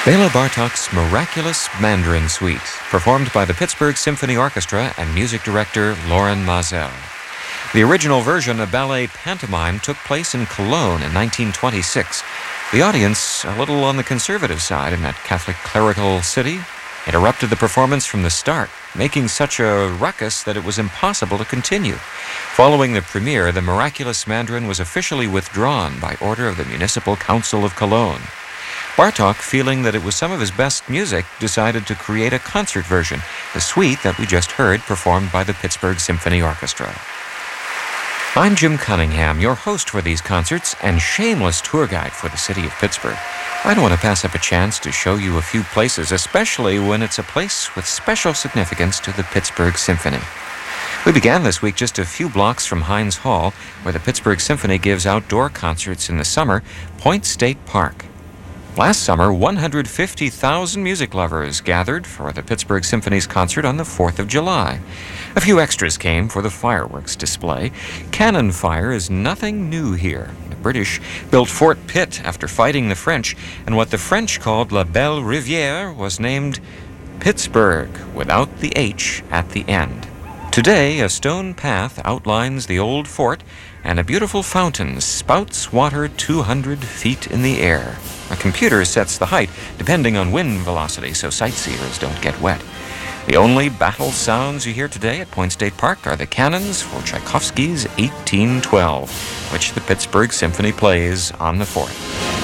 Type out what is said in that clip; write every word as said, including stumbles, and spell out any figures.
Bela Bartok's Miraculous Mandarin Suite, performed by the Pittsburgh Symphony Orchestra and music director Loren Maazel. The original version, a ballet pantomime, took place in Cologne in nineteen twenty-six. The audience, a little on the conservative side in that Catholic clerical city, interrupted the performance from the start, making such a ruckus that it was impossible to continue. Following the premiere, the Miraculous Mandarin was officially withdrawn by order of the Municipal Council of Cologne. Bartok, feeling that it was some of his best music, decided to create a concert version, the suite that we just heard performed by the Pittsburgh Symphony Orchestra. I'm Jim Cunningham, your host for these concerts and shameless tour guide for the city of Pittsburgh. I don't want to pass up a chance to show you a few places, especially when it's a place with special significance to the Pittsburgh Symphony. We began this week just a few blocks from Heinz Hall, where the Pittsburgh Symphony gives outdoor concerts in the summer, Point State Park. Last summer, one hundred fifty thousand music lovers gathered for the Pittsburgh Symphony's concert on the fourth of July. A few extras came for the fireworks display. Cannon fire is nothing new here. The British built Fort Pitt after fighting the French, and what the French called La Belle Rivière was named Pittsburgh, without the H at the end. Today, a stone path outlines the old fort, and a beautiful fountain spouts water two hundred feet in the air. A computer sets the height depending on wind velocity so sightseers don't get wet. The only battle sounds you hear today at Point State Park are the cannons for Tchaikovsky's eighteen twelve, which the Pittsburgh Symphony plays on the fourth.